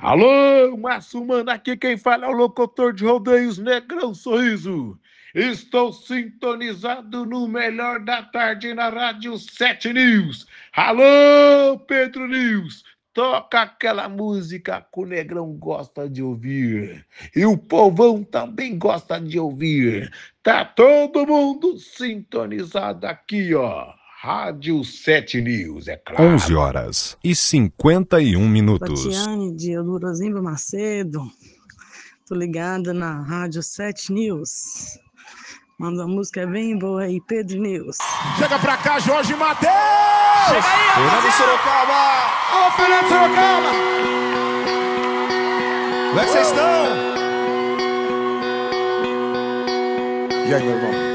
Alô, Márcio Mano, aqui quem fala é o locutor de rodeios Negrão Sorriso. Estou sintonizado no melhor da tarde na Rádio 7 News. Alô, Pedro News, toca aquela música que o Negrão gosta de ouvir. E o povão também gosta de ouvir. Tá todo mundo sintonizado aqui, ó. Rádio 7 News, é claro. 11h51. Tatiane de Elurozimba Macedo. Tô ligada na Rádio 7 News. Manda uma música bem boa aí, Pedro News. Chega pra cá, Jorge Matheus! Chega aí, Fernando Sorocaba! Ô, Fernando Sorocaba! Como é que vocês estão? E aí, meu irmão?